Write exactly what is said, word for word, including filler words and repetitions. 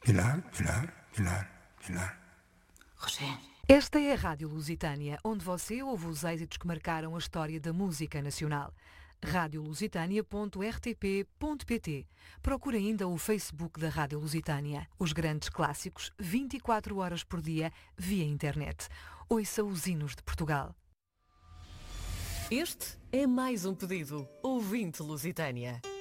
Pilar, Pilar, Pilar, Pilar. Roger. Esta é a Rádio Lusitânia, onde você ouve os êxitos que marcaram a história da música nacional. rádio lusitânia ponto r t p ponto p t. Procure ainda o Facebook da Rádio Lusitânia. Os grandes clássicos, vinte e quatro horas por dia, via internet. Ouça os hinos de Portugal. Este é mais um pedido. Ouvinte Lusitânia.